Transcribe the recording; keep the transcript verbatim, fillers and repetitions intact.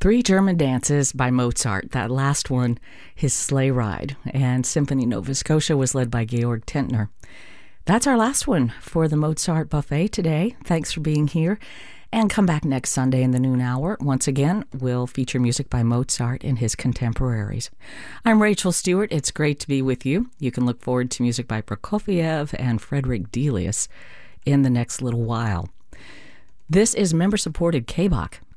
Three German dances by Mozart. That last one, his sleigh ride. And Symphony Nova Scotia was led by Georg Tentner. That's our last one for the Mozart Buffet today. Thanks for being here. And come back next Sunday in the noon hour. Once again, we'll feature music by Mozart and his contemporaries. I'm Rachel Stewart. It's great to be with you. You can look forward to music by Prokofiev and Frederick Delius in the next little while. This is member-supported K B O C.